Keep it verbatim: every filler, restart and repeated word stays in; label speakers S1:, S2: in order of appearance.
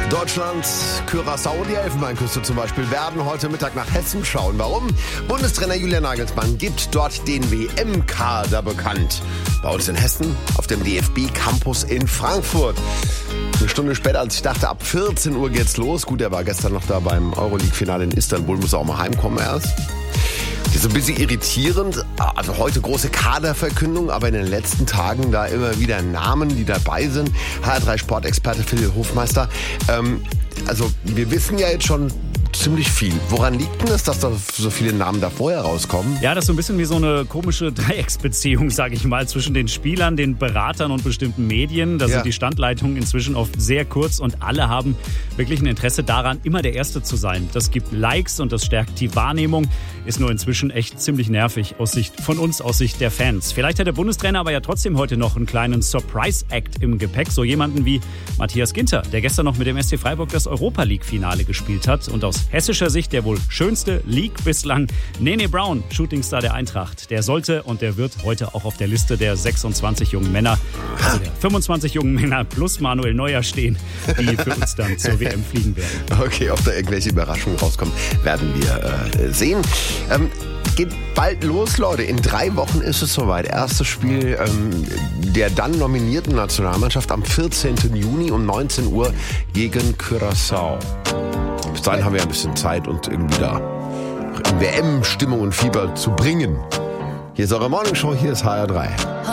S1: Deutschland, Curaçao und die Elfenbeinküste zum Beispiel werden heute Mittag nach Hessen schauen. Warum? Bundestrainer Julian Nagelsmann gibt dort den W M-Kader bekannt. Bei uns in Hessen auf dem D F B-Campus in Frankfurt. Eine Stunde später, als ich dachte, ab vierzehn Uhr geht's los. Gut, er war gestern noch da beim Euroleague-Finale in Istanbul, muss auch mal heimkommen erst. Das ist ein bisschen irritierend. Also heute große Kaderverkündung, aber in den letzten Tagen da immer wieder Namen, die dabei sind. H R drei Sportexperte Phil Hofmeister. Ähm, also wir wissen ja jetzt schon ziemlich viel. Woran liegt denn das, dass da so viele Namen da vorher rauskommen?
S2: Ja, das ist so ein bisschen wie so eine komische Dreiecksbeziehung, sage ich mal, zwischen den Spielern, den Beratern und bestimmten Medien. Da ja. sind die Standleitungen inzwischen oft sehr kurz und alle haben wirklich ein Interesse daran, immer der Erste zu sein. Das gibt Likes und das stärkt die Wahrnehmung. Ist nur inzwischen echt ziemlich nervig aus Sicht von uns, aus Sicht der Fans. Vielleicht hat der Bundestrainer aber ja trotzdem heute noch einen kleinen Surprise-Act im Gepäck. So jemanden wie Matthias Ginter, der gestern noch mit dem S C Freiburg das Europa-League-Finale gespielt hat und aus hessischer Sicht der wohl schönste League bislang. Nene Brown, Shootingstar der Eintracht. Der sollte und der wird heute auch auf der Liste der sechsundzwanzig jungen Männer, also der fünfundzwanzig jungen Männer plus Manuel Neuer stehen, die für uns dann zur W M fliegen werden.
S1: Okay, ob da irgendwelche Überraschungen rauskommen, werden wir äh, sehen. Ähm, geht bald los, Leute. In drei Wochen ist es soweit. Erstes Spiel ähm, der dann nominierten Nationalmannschaft am vierzehnten Juni um neunzehn Uhr gegen Curaçao. Bis dahin haben wir ein bisschen Zeit, uns irgendwie da in W M-Stimmung und Fieber zu bringen. Hier ist eure Morning Show, hier ist H R drei.